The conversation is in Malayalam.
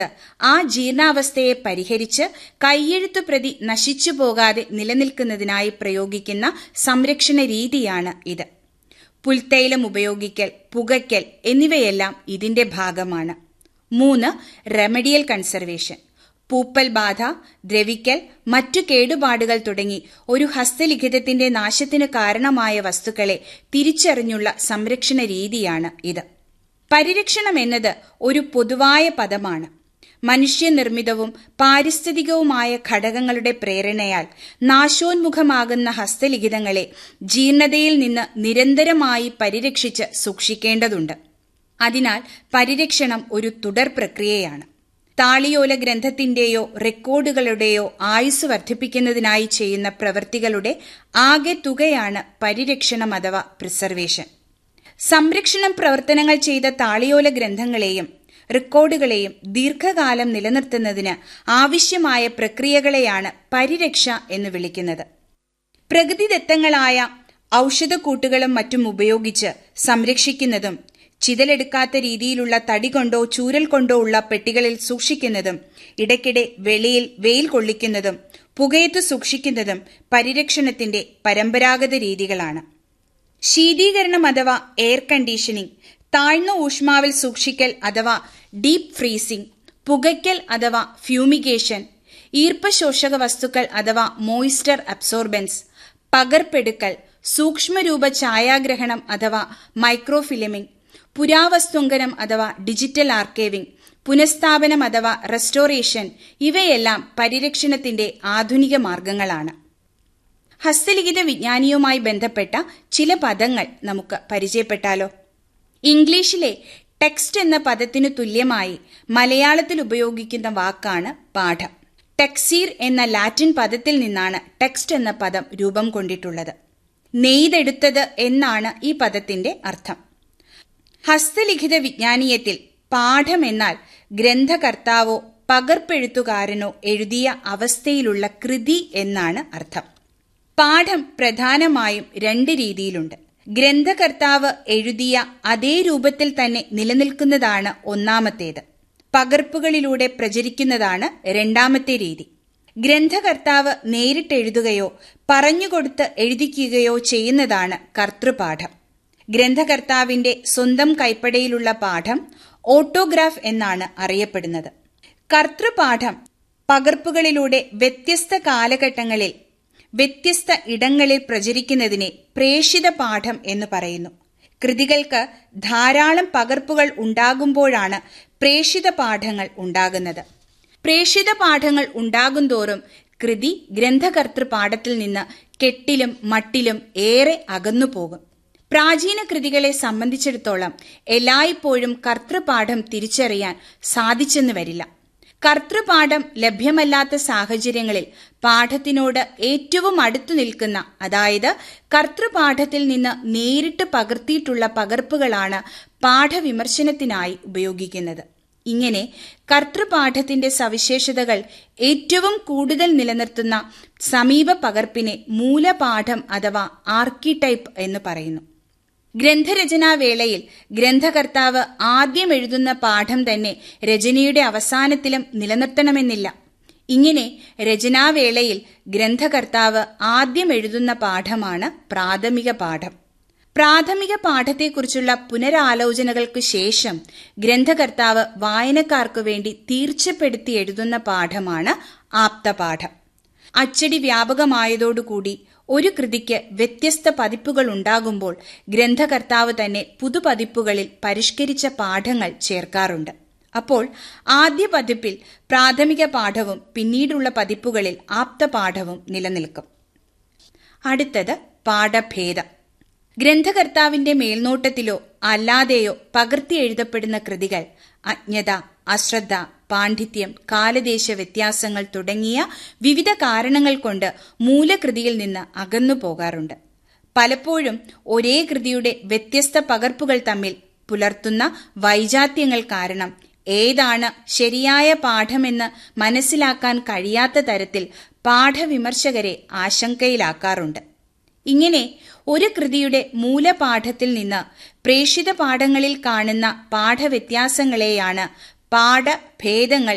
ആ ജീർണാവസ്ഥയെ പരിഹരിച്ച് കൈയെഴുത്തു പ്രതി നശിച്ചു പോകാതെ നിലനിൽക്കുന്നതിനായി പ്രയോഗിക്കുന്ന സംരക്ഷണ രീതിയാണ് ഇത്. പുൽത്തൈലം ഉപയോഗിക്കൽ, പുകയ്ക്കൽ എന്നിവയെല്ലാം ഇതിന്റെ ഭാഗമാണ്. 3. Remedial conservation. പൂപ്പൽ ബാധ, ദ്രവിക്കൽ, മറ്റു കേടുപാടുകൾ തുടങ്ങി ഒരു ഹസ്തലിഖിതത്തിന്റെ നാശത്തിന് കാരണമായ വസ്തുക്കളെ തിരിച്ചറിഞ്ഞുള്ള സംരക്ഷണ രീതിയാണ് ഇത്. പരിരക്ഷണം എന്നത് ഒരു പൊതുവായ പദമാണ്. മനുഷ്യനിർമ്മിതവും പാരിസ്ഥിതികവുമായ ഘടകങ്ങളുടെ പ്രേരണയാൽ നാശോന്മുഖമാകുന്ന ഹസ്തലിഖിതങ്ങളെ ജീർണതയിൽ നിന്ന് നിരന്തരമായി പരിരക്ഷിച്ച് സൂക്ഷിക്കേണ്ടതുണ്ട്. അതിനാൽ പരിരക്ഷണം ഒരു തുടർ പ്രക്രിയയാണ്. താളിയോല ഗ്രന്ഥത്തിന്റെയോ റെക്കോർഡുകളുടെയോ ആയുസ് വർദ്ധിപ്പിക്കുന്നതിനായി ചെയ്യുന്ന പ്രവൃത്തികളുടെ ആകെ തുകയാണ് പരിരക്ഷണം അഥവാ പ്രിസർവേഷൻ. സംരക്ഷണം പ്രവർത്തനങ്ങൾ ചെയ്ത താളിയോല ഗ്രന്ഥങ്ങളെയും റെക്കോർഡുകളെയും ദീർഘകാലം നിലനിർത്തുന്നതിന് ആവശ്യമായ പ്രക്രിയകളെയാണ് പരിരക്ഷ എന്ന് വിളിക്കുന്നത്. പ്രകൃതിദത്തങ്ങളായ ഔഷധക്കൂട്ടുകളും മറ്റും ഉപയോഗിച്ച് സംരക്ഷിക്കുന്നതും ചിതലെടുക്കാത്ത രീതിയിലുള്ള തടി കൊണ്ടോ ചൂരൽ കൊണ്ടോ ഉള്ള പെട്ടികളിൽ സൂക്ഷിക്കുന്നതും ഇടയ്ക്കിടെ വെളിയിൽ വെയിൽ കൊള്ളിക്കുന്നതും പുകയത്ത് സൂക്ഷിക്കുന്നതും പരിരക്ഷണത്തിന്റെ പരമ്പരാഗത രീതികളാണ്. ശീതീകരണം അഥവാ എയർ കണ്ടീഷനിംഗ്, താഴ്ന്ന ഊഷ്മാവിൽ സൂക്ഷിക്കൽ അഥവാ ഡീപ് ഫ്രീസിംഗ്, പുകയ്ക്കൽ അഥവാ ഫ്യൂമിഗേഷൻ, ഈർപ്പശോഷക വസ്തുക്കൾ അഥവാ മോയിസ്റ്റർ അബ്സോർബൻസ്, പകർപ്പെടുക്കൽ, സൂക്ഷ്മരൂപ ഛായാഗ്രഹണം അഥവാ മൈക്രോഫിലിമിംഗ്, പുരാവസ്തുങ്കനം അഥവാ ഡിജിറ്റൽ ആർക്കൈവിംഗ്, പുനഃസ്ഥാപനം അഥവാ റെസ്റ്റോറേഷൻ ഇവയെല്ലാം പരിരക്ഷണത്തിന്റെ ആധുനിക മാർഗങ്ങളാണ്. ഹസ്തലിഖിത വിജ്ഞാനിയുമായി ബന്ധപ്പെട്ട ചില പദങ്ങൾ നമുക്ക് പരിചയപ്പെട്ടാലോ? ഇംഗ്ലീഷിലെ ടെക്സ്റ്റ് എന്ന പദത്തിനു തുല്യമായി മലയാളത്തിൽ ഉപയോഗിക്കുന്ന വാക്കാണ് പാഠം. ടെക്സീർ എന്ന ലാറ്റിൻ പദത്തിൽ നിന്നാണ് ടെക്സ്റ്റ് എന്ന പദം രൂപം കൊണ്ടിട്ടുള്ളത്. നെയ്തെടുത്തത് എന്നാണ് ഈ പദത്തിന്റെ അർത്ഥം. ഹസ്തലിഖിത വിജ്ഞാനീയത്തിൽ പാഠം എന്നാൽ ഗ്രന്ഥകർത്താവോ പകർപ്പെഴുത്തുകാരനോ എഴുതിയ അവസ്ഥയിലുള്ള കൃതി എന്നാണ് അർത്ഥം. പാഠം പ്രധാനമായും 2 രീതിയിലുണ്ട്. ഗ്രന്ഥകർത്താവ് എഴുതിയ അതേ രൂപത്തിൽ തന്നെ നിലനിൽക്കുന്നതാണ് ഒന്നാമത്തേത്. പകർപ്പുകളിലൂടെ പ്രചരിക്കുന്നതാണ് രണ്ടാമത്തെ രീതി. ഗ്രന്ഥകർത്താവ് നേരിട്ട് എഴുതുകയോ പറഞ്ഞുകൊടുത്ത് എഴുതിക്കുകയോ ചെയ്യുന്നതാണ് കർത്തൃപാഠം. ഗ്രന്ഥകർത്താവിന്റെ സ്വന്തം കൈപ്പടയിലുള്ള പാഠം ഓട്ടോഗ്രാഫ് എന്നാണ് അറിയപ്പെടുന്നത്. കർത്തൃപാഠം പകർപ്പുകളിലൂടെ വ്യത്യസ്ത കാലഘട്ടങ്ങളിൽ വ്യത്യസ്ത ഇടങ്ങളിൽ പ്രചരിക്കുന്നതിനെ പ്രേഷിത പാഠം എന്ന് പറയുന്നു. കൃതികൾക്ക് ധാരാളം പകർപ്പുകൾ ഉണ്ടാകുമ്പോഴാണ് പ്രേഷിത പാഠങ്ങൾ ഉണ്ടാകുന്നത്. പ്രേഷിത പാഠങ്ങൾ ഉണ്ടാകുന്തോറും കൃതി ഗ്രന്ഥകർത്തൃപാഠത്തിൽ നിന്ന് കെട്ടിലും മട്ടിലും ഏറെ അകന്നുപോകും. പ്രാചീന കൃതികളെ സംബന്ധിച്ചിടത്തോളം എല്ലായ്പ്പോഴും കർത്തൃപാഠം തിരിച്ചറിയാൻ സാധിച്ചെന്ന് വരില്ല. കർത്തൃപാഠം ലഭ്യമല്ലാത്ത സാഹചര്യങ്ങളിൽ പാഠത്തിനോട് ഏറ്റവും അടുത്തു നിൽക്കുന്ന, അതായത് കർത്തൃപാഠത്തിൽ നിന്ന് നേരിട്ട് പകർത്തിയിട്ടുള്ള പകർപ്പുകളാണ് പാഠവിമർശനത്തിനായി ഉപയോഗിക്കുന്നത്. ഇങ്ങനെ കർത്തൃപാഠത്തിന്റെ സവിശേഷതകൾ ഏറ്റവും കൂടുതൽ നിലനിർത്തുന്ന സമീപ പകർപ്പിനെ മൂലപാഠം അഥവാ ആർക്കിടൈപ്പ് എന്ന് പറയുന്നു. ഗ്രന്ഥരചനാവേളയിൽ ഗ്രന്ഥകർത്താവ് ആദ്യം എഴുതുന്ന പാഠം തന്നെ രചനയുടെ അവസാനത്തിലും നിലനിർത്തണമെന്നില്ല. ഇങ്ങനെ രചനാവേളയിൽ ഗ്രന്ഥകർത്താവ് ആദ്യം എഴുതുന്ന പാഠമാണ് പ്രാഥമിക പാഠം. പ്രാഥമിക പാഠത്തെക്കുറിച്ചുള്ള പുനരാലോചനകൾക്കു ശേഷം ഗ്രന്ഥകർത്താവ് വായനക്കാർക്കു വേണ്ടി തീർച്ചപ്പെടുത്തി എഴുതുന്ന പാഠമാണ് ആപ്തപാഠം. അച്ചടി വ്യാപകമായതോടുകൂടി ഒരു കൃതിക്ക് വ്യത്യസ്ത പതിപ്പുകൾ ഉണ്ടാകുമ്പോൾ ഗ്രന്ഥകർത്താവ് തന്നെ പുതുപതിപ്പുകളിൽ പരിഷ്കരിച്ച പാഠങ്ങൾ ചേർക്കാറുണ്ട്. അപ്പോൾ ആദ്യ പതിപ്പിൽ പ്രാഥമിക പാഠവും പിന്നീടുള്ള പതിപ്പുകളിൽ ആപ്തപാഠവും നിലനിൽക്കും. അടുത്തത് പാഠഭേദം. ഗ്രന്ഥകർത്താവിന്റെ മേൽനോട്ടത്തിലോ അല്ലാതെയോ പകർത്തി എഴുതപ്പെടുന്ന കൃതികൾ അജ്ഞത, അശ്രദ്ധ, പാണ്ഡിത്യം, കാലദേശ വ്യത്യാസങ്ങൾ തുടങ്ങിയ വിവിധ കാരണങ്ങൾ കൊണ്ട് മൂലകൃതിയിൽ നിന്ന് അകന്നു പോകാറുണ്ട്. പലപ്പോഴും ഒരേ കൃതിയുടെ വ്യത്യസ്ത പകർപ്പുകൾ തമ്മിൽ പുലർത്തുന്ന വൈജാത്യങ്ങൾ കാരണം ഏതാണ് ശരിയായ പാഠമെന്ന് മനസ്സിലാക്കാൻ കഴിയാത്ത തരത്തിൽ പാഠവിമർശകരെ ആശങ്കയിലാക്കാറുണ്ട്. ഇങ്ങനെ ഒരു കൃതിയുടെ മൂലപാഠത്തിൽ നിന്ന് പ്രേഷിത പാഠങ്ങളിൽ കാണുന്ന പാഠവ്യത്യാസങ്ങളെയാണ് പാഠഭേദങ്ങൾ